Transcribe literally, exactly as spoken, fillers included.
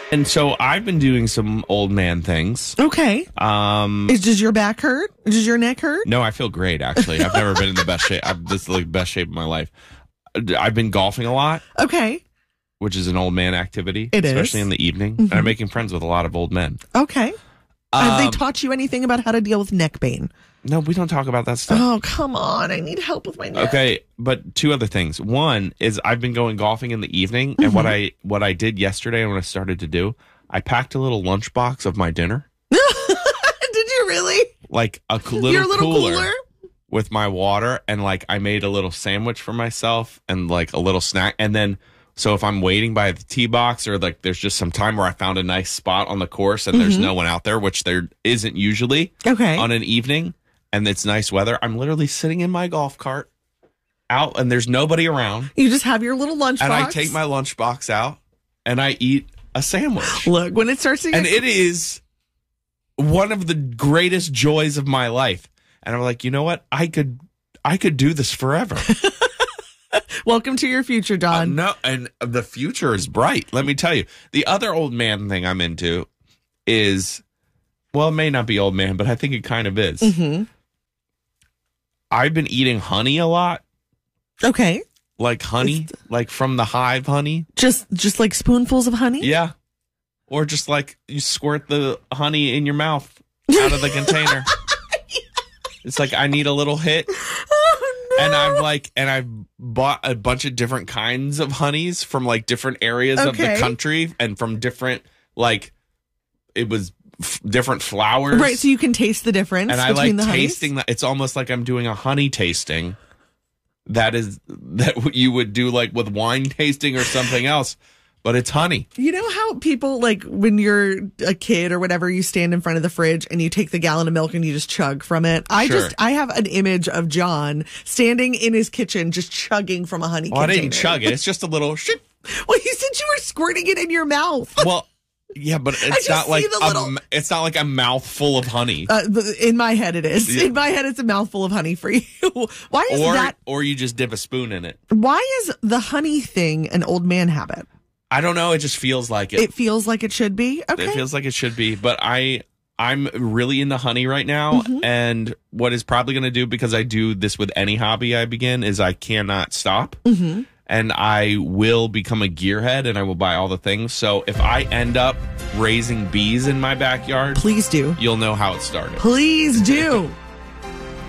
And so I've been doing some old man things. Okay. Um, Is, does your back hurt? Does your neck hurt? no, I feel great, actually. I've never been in the best shape. I'm, this is like the best shape of my life. I've been golfing a lot, Okay. which is an old man activity. It is. especially in the evening. Mhm. And I'm making friends with a lot of old men. Okay. Have they Um, taught you anything about how to deal with neck pain? No, we don't talk about that stuff. Oh, come on. I need help with my neck. Okay, but two other things. One is I've been going golfing in the evening, and what I what I did yesterday and what I started to do, I packed a little lunchbox of my dinner, Did you really? like a coo- little, Your little cooler, cooler? with my water, and like I made a little sandwich for myself and like a little snack, and then so if I'm waiting by the tee box or like there's just some time where I found a nice spot on the course and there's no one out there, which there isn't usually Okay. on an evening, and it's nice weather, I'm literally sitting in my golf cart out and there's nobody around. You just have your little lunchbox. And I take my lunchbox out and I eat a sandwich. Look, when it starts to get... And it is one of the greatest joys of my life. And I'm like, you know what? I could I could do this forever. Welcome to your future, Uh, Don. no, and the future is bright. Let me tell you. The other old man thing I'm into is, well, it may not be old man, but I think it kind of is. Mm-hmm. I've been eating honey a lot. Okay. Like honey, like from the hive honey. Just just like spoonfuls of honey? Yeah. Or just like you squirt the honey in your mouth out of the container. It's like I need a little hit. Oh, no. And I'm like, and I've bought a bunch of different kinds of honeys from like different areas of the Okay. country and from different, like, it was f- different flowers. Right, so you can taste the difference And I between like the honeys? tasting that. It's almost like I'm doing a honey tasting. That is, that you would do like with wine tasting or something else. But it's honey. You know how people, like, when you're a kid or whatever, you stand in front of the fridge and you take the gallon of milk and you just chug from it? I Sure. just, I have an image of John standing in his kitchen just chugging from a honey Well, I container. didn't chug it. It's just a little shit. Well, you said you were squirting it in your mouth. Well, yeah, but it's just not like see the a, little- m- it's not like a mouthful of honey. Uh, th- in my head, it is. Yeah. In my head, it's a mouthful of honey for you. Why is or that? or you just dip a spoon in it. Why is the honey thing an old man habit? I don't know. It just feels like it. It feels like it should be. Okay. It feels like it should be. But I I'm really into honey right now, Mm-hmm. and what is probably going to do, because I do this with any hobby I begin, is I cannot stop. Mm-hmm. And I will become a gearhead, and I will buy all the things. So if I end up raising bees in my backyard, Please do. you'll know how it started. Please do.